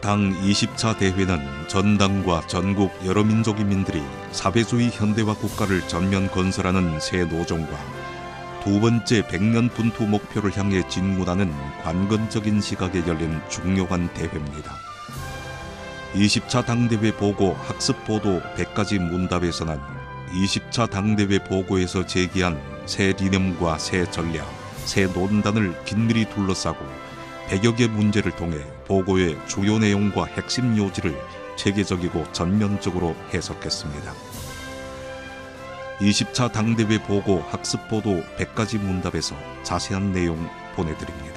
당 20차 대회는 전당과 전국 여러 민족인민들이 사회주의 현대화 국가를 전면 건설하는 새 노정과 두 번째 100년 분투 목표를 향해 진군하는 관건적인 시각에 열린 중요한 대회입니다. 20차 당대회 보고 학습보도 100가지 문답에서는 20차 당대회 보고에서 제기한 새 리념과 새 전략, 새 논단을 긴밀히 둘러싸고 100여 개 문제를 통해 보고의 주요 내용과 핵심 요지를 체계적이고 전면적으로 해석했습니다. 20차 당대회 보고 학습보도 100가지 문답에서 자세한 내용 보내드립니다.